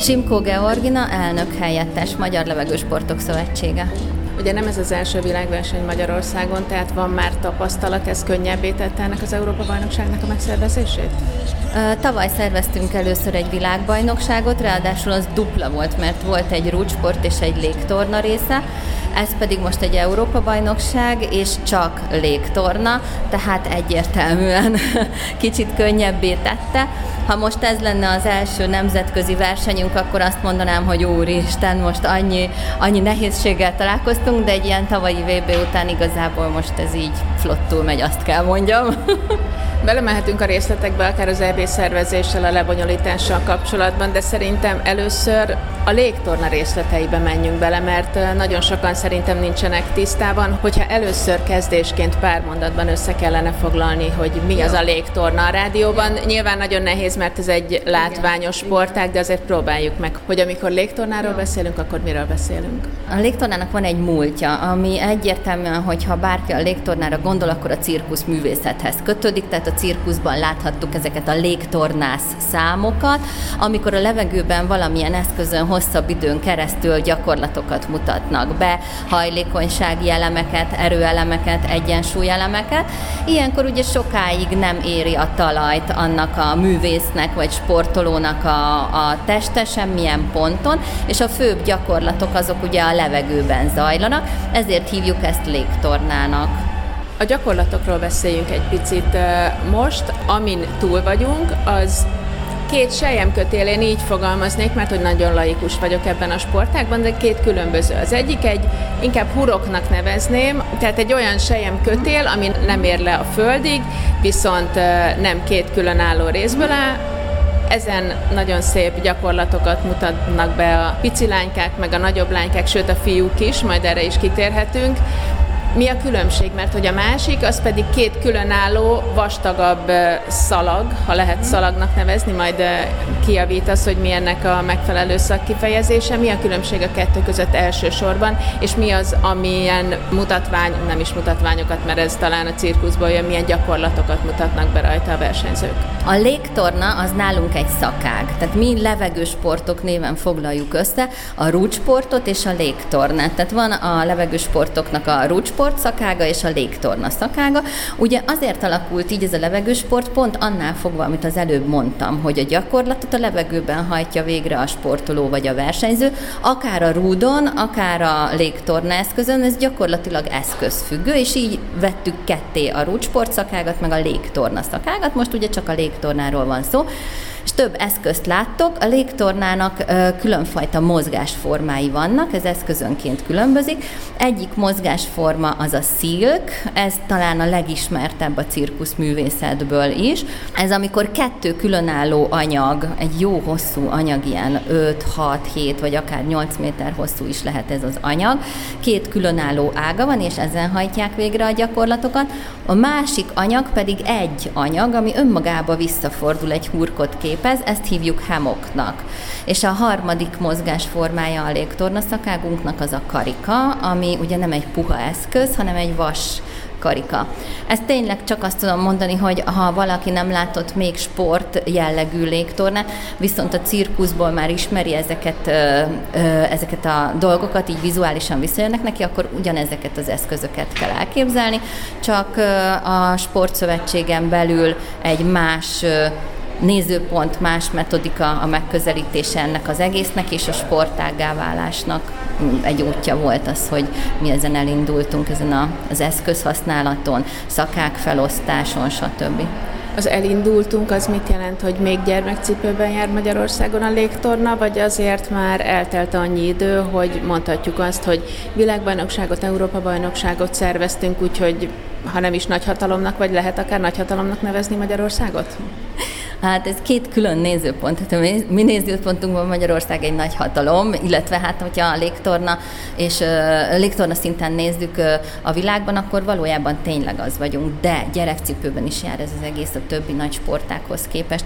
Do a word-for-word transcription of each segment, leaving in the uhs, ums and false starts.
Simko Georgina, elnök helyettes, Magyar Levegősportok Szövetsége. Ugye nem ez az első világverseny Magyarországon, tehát van már tapasztalat, ez könnyebbé tette ennek az Európa-bajnokságnak a megszervezését? Tavaly szerveztünk először egy világbajnokságot, ráadásul az dupla volt, mert volt egy rúdsport és egy légtorna része, ez pedig most egy Európa-bajnokság, és csak légtorna, tehát egyértelműen kicsit könnyebbé tette. Ha most ez lenne az első nemzetközi versenyünk, akkor azt mondanám, hogy úristen, most annyi, annyi nehézséggel találkoztunk, de egy ilyen tavalyi vé bé után igazából most ez így flottul megy, azt kell mondjam. Belemehetünk a részletekbe, akár az é bé szervezéssel, a lebonyolítással kapcsolatban, de szerintem először a légtorna részleteibe menjünk bele, mert nagyon sokan szerintem nincsenek tisztában, hogyha először kezdésként pár mondatban össze kellene foglalni, hogy mi az a légtorna a rádióban. Nyilván nagyon nehéz, mert ez egy látványos sportág, de azért próbáljuk meg, hogy amikor légtornáról beszélünk, akkor miről beszélünk. A légtornának van egy múltja, ami egyértelműen, hogyha bárki a légtornára gondol, akkor a cirkusz művészethez kötődik, tehát a cirkuszban láthattuk ezeket a légtornász számokat, amikor a levegőben valamilyen eszközön hosszabb időn keresztül gyakorlatokat mutatnak be, hajlékonysági elemeket, erőelemeket, egyensúlyelemeket. Ilyenkor ugye sokáig nem éri a talajt annak a művésznek vagy sportolónak a, a teste semmilyen ponton, és a főbb gyakorlatok azok ugye a levegőben zajlanak, ezért hívjuk ezt légtornának. A gyakorlatokról beszéljünk egy picit most, amin túl vagyunk, az két selyemkötél, én így fogalmaznék, mert hogy nagyon laikus vagyok ebben a sportágban, de két különböző. Az egyik egy inkább huroknak nevezném, tehát egy olyan selyemkötél, ami nem ér le a földig, viszont nem két különálló részből áll. Ezen nagyon szép gyakorlatokat mutatnak be a pici lánykák, meg a nagyobb lánykák, sőt a fiúk is, majd erre is kitérhetünk. Mi a különbség? Mert hogy a másik, az pedig két különálló, vastagabb szalag, ha lehet szalagnak nevezni, majd kijavítasz, hogy mi ennek a megfelelő szakkifejezése. Mi a különbség a kettő között elsősorban, és mi az, amilyen mutatvány, nem is mutatványokat, mert ez talán a cirkuszból jön, milyen gyakorlatokat mutatnak be rajta a versenyzők? A légtorna az nálunk egy szakág, tehát mi levegősportok néven foglaljuk össze a rúdsportot és a légtornát. Tehát van a levegősportoknak a rúdsport szakága és a légtorna szakága. Ugye azért alakult így ez a levegősport, pont annál fogva, amit az előbb mondtam, hogy a gyakorlatot a levegőben hajtja végre a sportoló vagy a versenyző, akár a rúdon, akár a légtorna eszközön, ez gyakorlatilag eszközfüggő, és így vettük ketté a rúdsport szakágat, meg a légtorna szakágat, most ugye csak a légtornáról van szó, és több eszközt láttok, a légtornának ö, különfajta mozgásformái vannak, ez eszközönként különbözik. Egyik mozgásforma az a szilk, ez talán a legismertebb a cirkuszművészetből is. Ez amikor kettő különálló anyag, egy jó hosszú anyag, ilyen öt, hat, hét vagy akár nyolc méter hosszú is lehet ez az anyag. Két különálló ága van, és ezen hajtják végre a gyakorlatokat. A másik anyag pedig egy anyag, ami önmagába visszafordul, egy hurkot képez, ezt hívjuk hammocknak. És a harmadik mozgásformája a légtorna szakágunknak az a karika, ami ugye nem egy puha eszköz, hanem egy vas karika. Ezt tényleg csak azt tudom mondani, hogy ha valaki nem látott még sport jellegű légtornát, viszont a cirkuszból már ismeri ezeket, ö, ö, ezeket a dolgokat, így vizuálisan visszajönnek neki, akkor ugyanezeket az eszközöket kell elképzelni, csak ö, a sportszövetségen belül egy más ö, nézőpont, más metodika a megközelítése ennek az egésznek, és a sportággá válásnak egy útja volt az, hogy mi ezen elindultunk, ezen a, az eszközhasználaton, szakák felosztáson, stb. Az elindultunk, az mit jelent, hogy még gyermekcipőben jár Magyarországon a légtorna, vagy azért már eltelt annyi idő, hogy mondhatjuk azt, hogy világbajnokságot, Európa-bajnokságot szerveztünk, úgyhogy ha nem is nagyhatalomnak, vagy lehet akár nagyhatalomnak nevezni Magyarországot? Hát ez két külön nézőpont. Hát a mi nézőpontunkban Magyarország egy nagy hatalom, illetve hát, hogyha a légtorna és a légtorna szinten nézzük a világban, akkor valójában tényleg az vagyunk, de gyerekcipőben is jár ez az egész a többi nagy sportákhoz képest.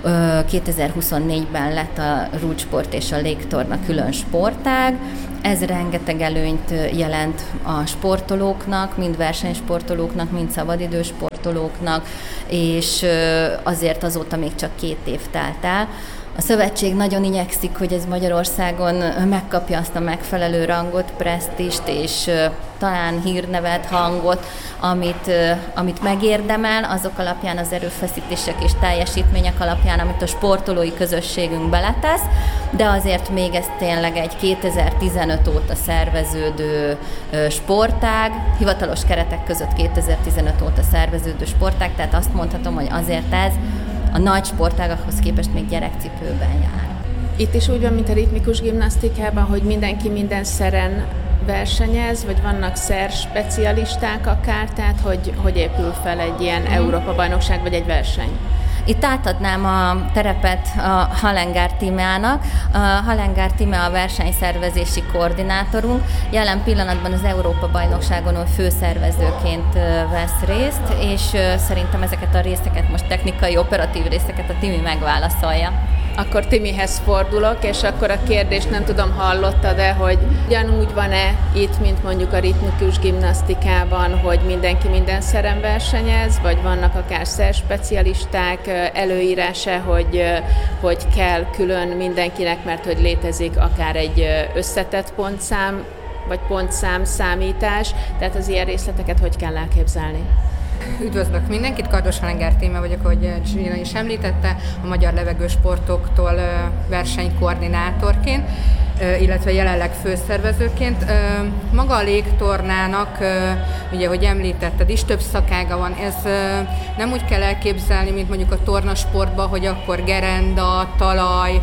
kétezer-huszonnégyben lett a rúdsport és a légtorna külön sportág. Ez rengeteg előnyt jelent a sportolóknak, mind versenysportolóknak, mind szabadidős sportolóknak, és azért azóta még csak két év telt el. A szövetség nagyon igyekszik, hogy ez Magyarországon megkapja azt a megfelelő rangot, presztízst és talán hírnevet, hangot, amit, amit megérdemel, azok alapján, az erőfeszítések és teljesítmények alapján, amit a sportolói közösségünk beletesz, de azért még ez tényleg egy kétezer-tizenöt óta szerveződő sportág, hivatalos keretek között kétezer-tizenöt óta szerveződő sportág, tehát azt mondhatom, hogy azért ez a nagy sportágakhoz képest még gyerekcipőben jár. Itt is úgy van, mint a ritmikus gimnasztikában, hogy mindenki minden szeren versenyez, vagy vannak szer specialisták akár, tehát hogy, hogy épül fel egy ilyen mm. Európa-bajnokság, vagy egy verseny? Itt átadnám a terepet a Halengár Tímeának. A Halengár Tímea a versenyszervezési koordinátorunk. Jelen pillanatban az Európa-bajnokságon főszervezőként vesz részt, és szerintem ezeket a részeket, most technikai, operatív részeket a Timi megválaszolja. Akkor Timihez fordulok, és akkor a kérdést nem tudom, hallottad-e, hogy ugyanúgy van-e itt, mint mondjuk a ritmikus gimnasztikában, hogy mindenki minden szeren versenyez, vagy vannak akár szerspecialisták előírása, hogy, hogy kell külön mindenkinek, mert hogy létezik akár egy összetett pontszám, vagy pontszám számítás, tehát az ilyen részleteket hogy kell elképzelni? Üdvözlök mindenkit, Kardos Halengár Tíme vagyok, ahogy Zsina is említette, a Magyar Levegősportoktól versenykoordinátorként, illetve jelenleg főszervezőként. Maga a légtornának, ugye, hogy említetted is, több szakága van. Ez nem úgy kell elképzelni, mint mondjuk a tornasportban, hogy akkor gerenda, talaj,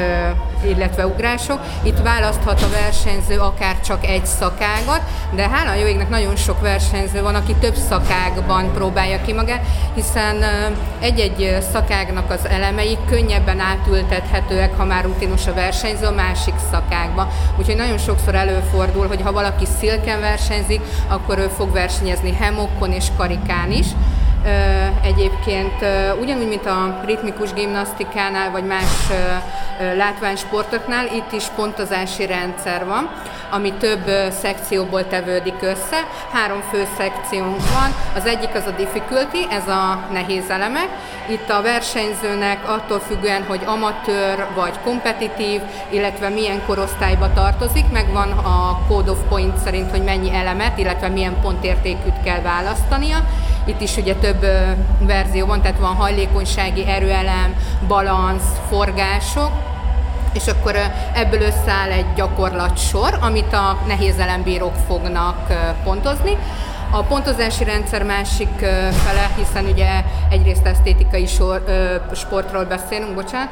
illetve ugrások. Itt választhat a versenyző akár csak egy szakágat, de hála jó égnek nagyon sok versenyző van, aki több szakágban próbálja ki magát, hiszen egy-egy szakágnak az elemei könnyebben átültethetőek, ha már rutinos a versenyző, a másik szakágba. Úgyhogy nagyon sokszor előfordul, hogy ha valaki szilken versenyzik, akkor ő fog versenyezni hemokkon és karikán is. Egyébként ugyanúgy, mint a ritmikus gimnasztikánál, vagy más látványsportoknál, itt is pontozási rendszer van, ami több szekcióból tevődik össze. Három fő szekciónk van, az egyik az a difficulty, ez a nehéz elemek. Itt a versenyzőnek attól függően, hogy amatőr vagy kompetitív, illetve milyen korosztályba tartozik, megvan a Code of Point szerint, hogy mennyi elemet, illetve milyen pontértékűt kell választania. Itt is ugye több verzió van, tehát van hajlékonysági erőelem, balansz, forgások, és akkor ebből összeáll egy gyakorlatsor, amit a nehézelembírók fognak pontozni. A pontozási rendszer másik fele, hiszen ugye egyrészt esztétikai sor, sportról beszélünk, bocsánat,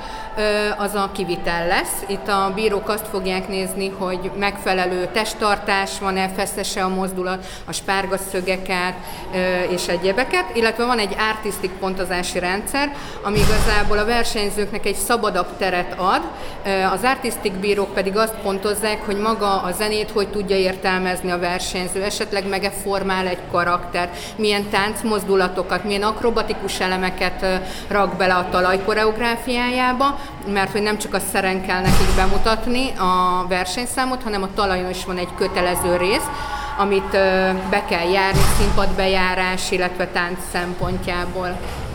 az a kivitel lesz. Itt a bírók azt fogják nézni, hogy megfelelő testtartás van-e, feszese a mozdulat, a spárgaszögeket és egyebeket, illetve van egy artistic pontozási rendszer, ami igazából a versenyzőknek egy szabadabb teret ad. Az artistic bírók pedig azt pontozzák, hogy maga a zenét hogy tudja értelmezni a versenyző, esetleg meg-e formál egy karakter, milyen táncmozdulatokat, milyen akrobatikus elemeket rak bele a talaj koreográfiájába, mert hogy nem csak a szeren kell nekik bemutatni a versenyszámot, hanem a talajon is van egy kötelező rész, amit be kell járni, színpadbejárás, illetve tánc szempontjából.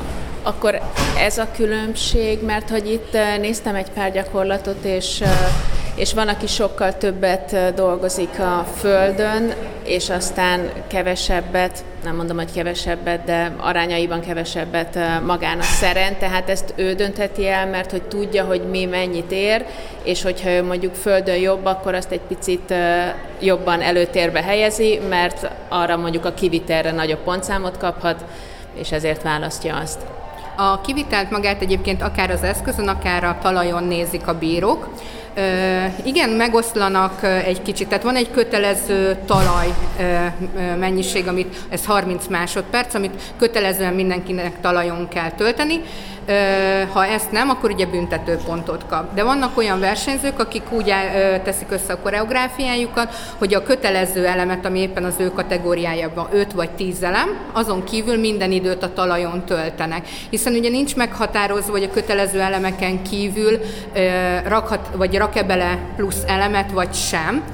Akkor ez a különbség, mert hogy itt néztem egy pár gyakorlatot, és, és van, aki sokkal többet dolgozik a földön, és aztán kevesebbet, nem mondom, hogy kevesebbet, de arányaiban kevesebbet magán a szeren, tehát ezt ő döntheti el, mert hogy tudja, hogy mi mennyit ér, és hogyha ő mondjuk földön jobb, akkor azt egy picit jobban előtérbe helyezi, mert arra mondjuk a kivitelre nagyobb pontszámot kaphat, és ezért választja azt. A kivitelt magát egyébként akár az eszközön, akár a talajon nézik a bírók. Ö, igen, megoszlanak egy kicsit, tehát van egy kötelező talaj ö, mennyiség, amit, ez harminc másodperc, amit kötelezően mindenkinek talajon kell tölteni. Ö, ha ezt nem, akkor ugye büntetőpontot kap. De vannak olyan versenyzők, akik úgy ö, teszik össze a koreográfiájukat, hogy a kötelező elemet, ami éppen az ő kategóriájában öt vagy tíz elem, azon kívül minden időt a talajon töltenek. Hiszen ugye nincs meghatározva, hogy a kötelező elemeken kívül ö, rakhat, vagy rak-e bele plusz elemet, vagy sem.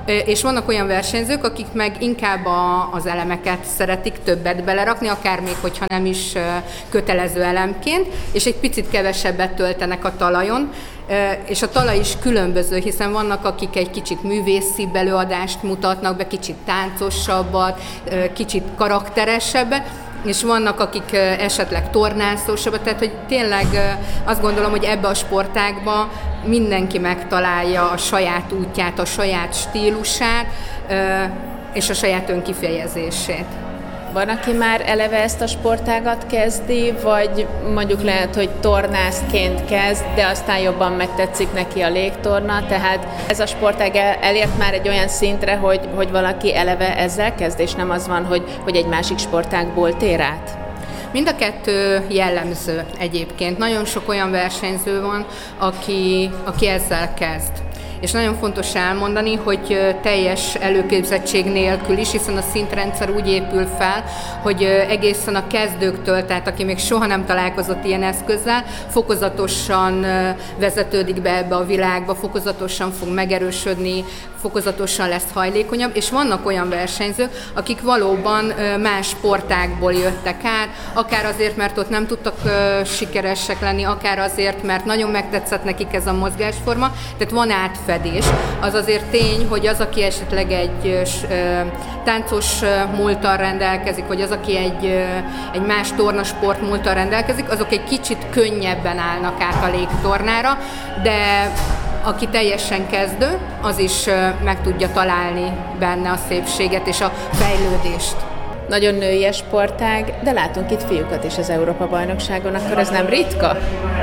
És vannak olyan versenyzők, akik meg inkább a, az elemeket szeretik többet belerakni, akár még hogyha nem is kötelező elemként, és egy picit kevesebbet töltenek a talajon, és a talaj is különböző, hiszen vannak, akik egy kicsit művészibb előadást mutatnak be, kicsit táncosabbat, kicsit karakteresebbet, és vannak, akik esetleg tornászósabbak, tehát hogy tényleg azt gondolom, hogy ebbe a sportágba mindenki megtalálja a saját útját, a saját stílusát és a saját önkifejezését. Van, aki már eleve ezt a sportágat kezdi, vagy mondjuk lehet, hogy tornászként kezd, de aztán jobban megtetszik neki a légtorna, tehát ez a sportág elért már egy olyan szintre, hogy, hogy valaki eleve ezzel kezd, és nem az van, hogy, hogy egy másik sportágból tér át? Mind a kettő jellemző egyébként. Nagyon sok olyan versenyző van, aki, aki ezzel kezd. És nagyon fontos elmondani, hogy teljes előképzettség nélkül is, hiszen a szintrendszer úgy épül fel, hogy egészen a kezdőktől, tehát aki még soha nem találkozott ilyen eszközzel, fokozatosan vezetődik be ebbe a világba, fokozatosan fog megerősödni, fokozatosan lesz hajlékonyabb, és vannak olyan versenyzők, akik valóban más sportágból jöttek át, akár azért, mert ott nem tudtak sikeresek lenni, akár azért, mert nagyon megtetszett nekik ez a mozgásforma, tehát van átfedés. Az azért tény, hogy az, aki esetleg egy táncos múlttal rendelkezik, vagy az, aki egy, egy más tornasport múlttal rendelkezik, azok egy kicsit könnyebben állnak át a légtornára, de aki teljesen kezdő, az is meg tudja találni benne a szépséget és a fejlődést. Nagyon nőies sportág, de látunk itt fiúkat is az Európa-bajnokságon, akkor ez nem ritka?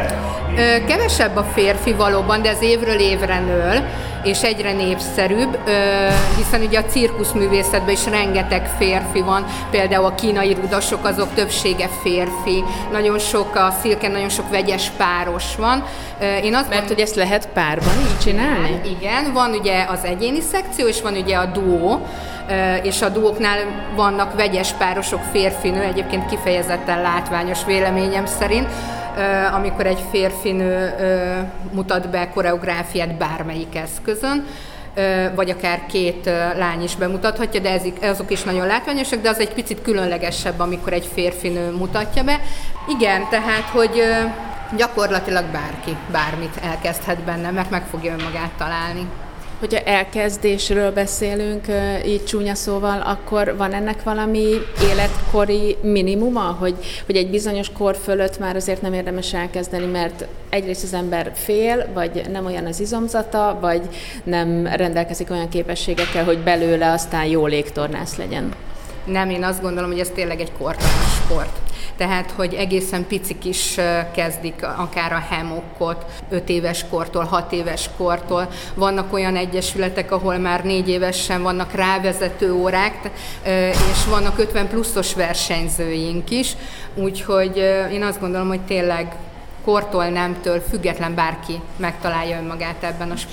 Kevesebb a férfi valóban, de ez évről évre nő, és egyre népszerűbb, hiszen ugye a cirkuszművészetben is rengeteg férfi van, például a kínai rudasok, azok többsége férfi, nagyon sok, a szilken nagyon sok vegyes páros van. Én azt Mert hogy ezt lehet párban is csinálni? Igen, van ugye az egyéni szekció, és van ugye a duó, és a duóknál vannak vegyes párosok, férfinő, egyébként kifejezetten látványos véleményem szerint, amikor egy férfinő mutat be koreográfiát bármelyik eszközön, vagy akár két lány is bemutathatja, de azok is nagyon látványosak, de az egy picit különlegesebb, amikor egy férfinő mutatja be. Igen, tehát, hogy gyakorlatilag bárki bármit elkezdhet benne, mert meg fogja önmagát találni. Hogyha elkezdésről beszélünk így csúnya szóval, akkor van ennek valami életkori minimuma, hogy, hogy egy bizonyos kor fölött már azért nem érdemes elkezdeni, mert egyrészt az ember fél, vagy nem olyan az izomzata, vagy nem rendelkezik olyan képességekkel, hogy belőle aztán jó légtornász legyen. Nem, én azt gondolom, hogy ez tényleg egy kortárs sport. Tehát, hogy egészen picik is kezdik akár a hammockot, öt éves kortól, hat éves kortól. Vannak olyan egyesületek, ahol már négy évesen vannak rávezető órák, és vannak ötven pluszos versenyzőink is, úgyhogy én azt gondolom, hogy tényleg kortól, nemtől független bárki megtalálja önmagát ebben a sportban.